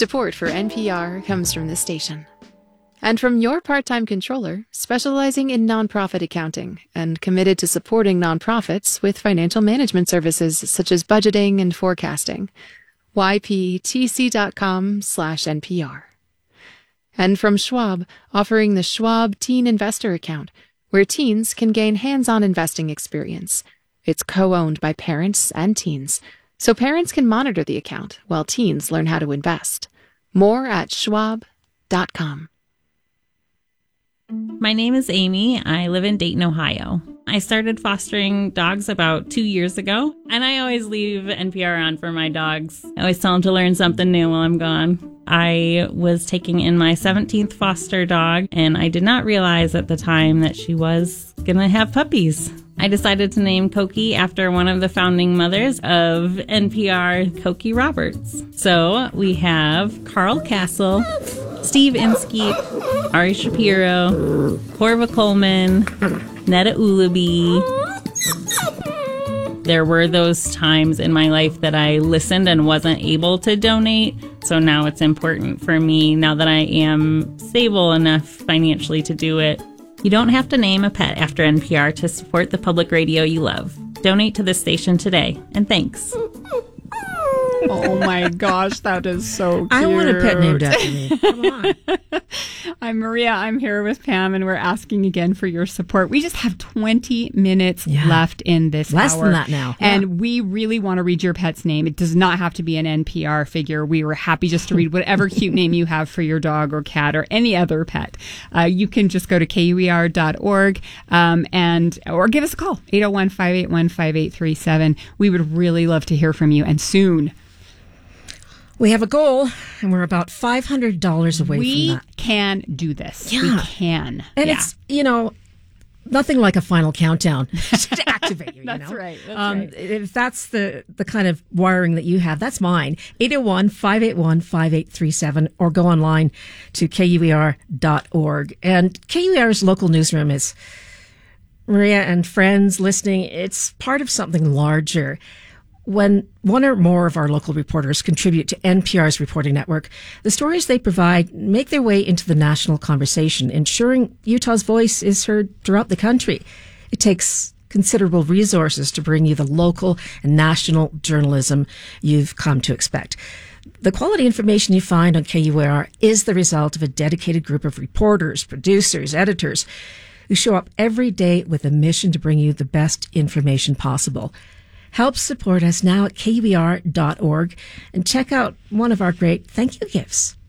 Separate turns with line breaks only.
Support for NPR comes from this station. And from your part-time controller, specializing in nonprofit accounting and committed to supporting nonprofits with financial management services such as budgeting and forecasting. yptc.com/NPR. And from Schwab, offering the Schwab Teen Investor Account, where teens can gain hands-on investing experience. It's co-owned by parents and teens, so parents can monitor the account while teens learn how to invest. More at schwab.com.
My name is Amy. I live in Dayton, Ohio. I started fostering dogs about 2 years ago, and I always leave NPR on for my dogs. I always tell them to learn something new while I'm gone. I was taking in my 17th foster dog, and I did not realize at the time that she was going to have puppies. I decided to name Cokie after one of the founding mothers of NPR, Cokie Roberts. So we have Carl Castle, Steve Inskeep, Ari Shapiro, Corva Coleman, Netta Ulubi. There were those times in my life that I listened and wasn't able to donate. So now it's important for me, now that I am stable enough financially to do it. You don't have to name a pet after NPR to support the public radio you love. Donate to this station today, and thanks.
Oh my gosh, that is so cute.
I want a pet named after me. Come on.
I'm Maria. I'm here with Pam, and we're asking again for your support. We just have 20 minutes left in this
Less
hour.
than that now.
And we really want to read your pet's name. It does not have to be an NPR figure. We were happy just to read whatever cute name you have for your dog or cat or any other pet. You can just go to KUER.org or give us a call, 801-581-5837. We would really love to hear from you, and soon.
We have a goal, and we're about $500 away from that.
We can do this.
Yeah.
We can.
And it's, nothing like a final countdown to activate you.
That's
know?
right. That's right.
If that's the kind of wiring that you have, that's mine. 801-581-5837, or go online to KUER.org. And KUER's local newsroom is, Maria and friends listening, it's part of something larger. When one or more of our local reporters contribute to NPR's reporting network, the stories they provide make their way into the national conversation, ensuring Utah's voice is heard throughout the country. It takes considerable resources to bring you the local and national journalism you've come to expect. The quality information you find on KUER is the result of a dedicated group of reporters, producers, editors who show up every day with a mission to bring you the best information possible. Help support us now at KUER.org and check out one of our great thank you gifts.